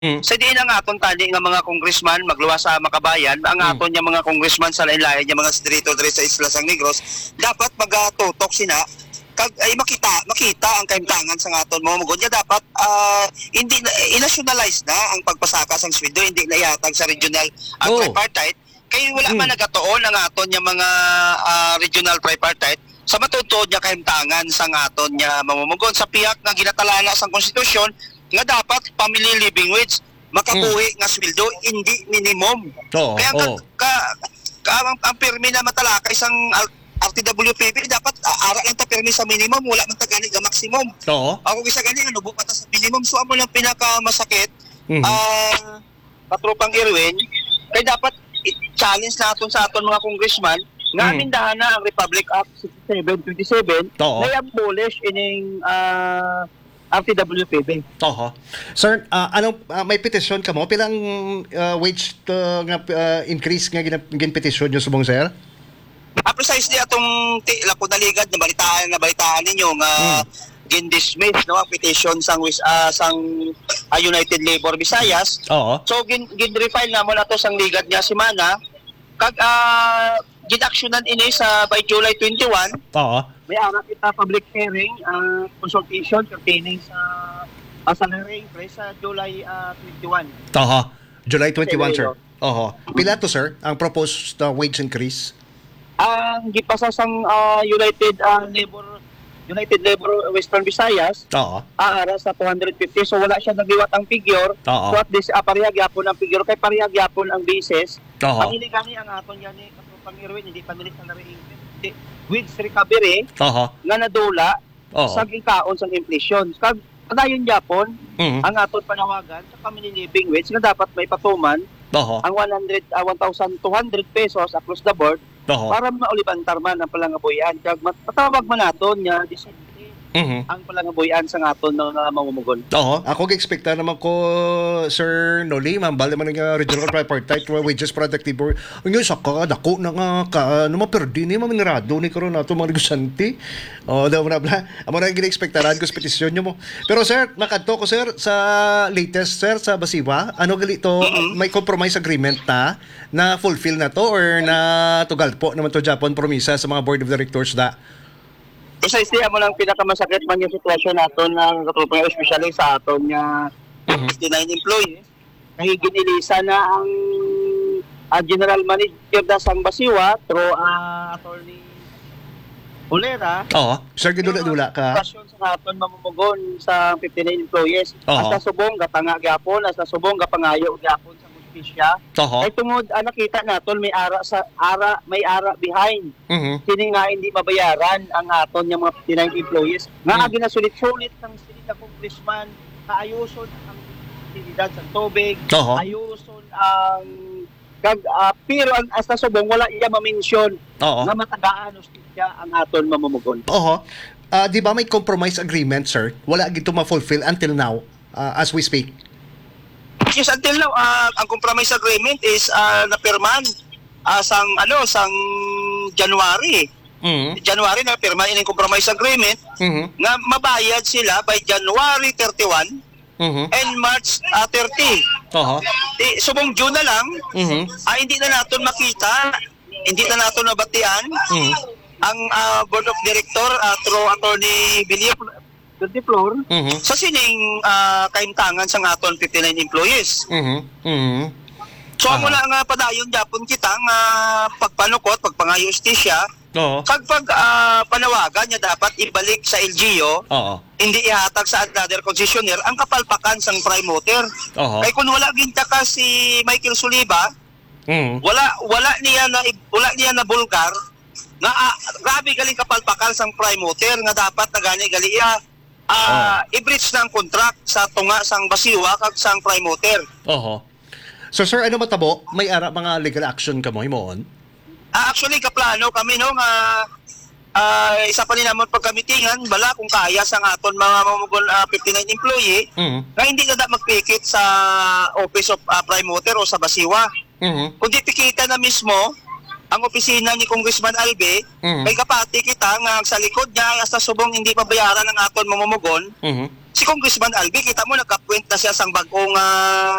Sa diin ang aton tali nga mga congressman magluwas sa makabayan, ang aton nga mga congressman sa lain-lain nga mga distrito diri sa Isla San Negros, dapat magatutok sina kag ay makita ang kaimtangan sa aton mo mugod dapat hindi i-nationalize na ang pagpasaka sang sweldo, hindi na yatag sa regional tripartite kay wala man nagatuon ang aton nga mga regional tripartite sa matutod nga kaimtangan sa aton nga mamumugon sa piyak nga ginatalala sang konstitusyon nga dapat family living wage makabuhi nga sweldo hindi minimum. Kaya ang permi na matalakay sang RTWPP dapat ara lang ta permi sa minimum, wala man ta gani ga maximum. Ako gisa gani ano buka ta sa minimum, so amo lang pinaka masakit patropang Irwin kay dapat challenge naton sa aton mga congressman nga amindahan na ang Republic Act 6727 na i-abolish ining RTWPB. Sir, may petisyon ka mo? Pilang wage nga increase nga ginpetisyon nyo subong, sir? Precisely atong lapunaligad na balitaan ninyo nga gin-dismiss no, ang petition sang United Labor Visayas. So gin-refile na mo na to sang ligad nga semana kag gin-actionan ini sa by July 21. May ara kita public hearing consultation pertaining sa salary increase sa July 21. July 21, sir. Pila to, sir, ang proposed wage increase? Ang gipasa sang United Labor Western Visayas ara sa 250, so wala siya nagliwat ang figure. So at this pareha gyapon ang figure kay pareha gyapon ang basis. Ang iligani ang aton gani katupang Irwin hindi pa nila salary increase wage recovery nga nadula sa gikaon sa inflation. Kag padayon gyapon ang aton panawagan sa family living wage nga dapat may patuman ang 1,200 pesos across the board para maulibantar man ang palangabuyan. Kag matawag man naton nga ang palangabuyan sa aton nga mamumugon. Ako gi-expecta naman ko, Sir Noli, mambali man nga regional tripartite wages productive board. Ang yun, saka dako na nga perdi ni maminrado ni karon nato mga negosyante. Daw na bla. Amo na gi-expectaran ko sa petisyon nyo mo. Pero sir, nakadto ko sir sa latest sir sa Basiwa, ano gali to may compromise agreement na fulfill na to or na tugal po naman to Japon promisa sa mga board of directors da. Precisely, amo lang pinakamasakit man yung sitwasyon naton ng katupang especially sa aton nga 59 employees. Kaya ginilisa na ang general manager da sang Basiwa through attorney Olera. Sir, gidula-dula ka. Sa aton mamumugon sa 59 employees. Hasta subong gatanga gyapon, hasta subong gapangayo gyapon sa justisya. Ay tungod nakita naton may may ara behind. Kini nga hindi mabayaran ang aton nga mga 59 employees. Nga ginasulit-sulit ng sila congressman kaayuson ang utilidad sa tubig, ayuson ang pero ang hasta subong wala iya ma-mention nga matagaan justisya ang aton mamumugon. Di ba may compromise agreement, sir? Wala gito ma-fulfill until now as we speak. Yes, until now, ang compromise agreement is napirman sang January. January na pirma ining compromise agreement nga mabayad sila by January 31 and March 30. Subong June na lang, hindi na naton makita, hindi na naton nabatian ang board of director through attorney Floor sa sining kaimtangan sa aton 59 employees. So amo na nga padayon Japon kita nga pagpanukot, pagpangayo justisya, kag panawagan niya dapat ibalik sa LGU, hindi ihatag sa another concessionaire ang kapalpakan sang promoter. Kay kun wala ginta ka si Michael Soliba, wala niya na bulgar nga grabe galing kapalpakan sang promoter nga dapat na gani gali i-breach ng contract sa tunga sang Basiwa kag sang promoter. So sir, ano matabo? May ara mga legal action ka mo himoon? Actually kaplano kami no nga isa pa ni namon pagkamitingan bala kung kaya sang aton mga mamugol 59 employee nga hindi na magpikit sa office of promoter o sa Basiwa. Kundi pikita na mismo ang opisina ni Congressman Albe, may kapati kita nga sa likod niya hasta subong hindi pa bayaran ng aton mamumugon, si Congressman Albi, kita mo nagkakwenta siya sang bagong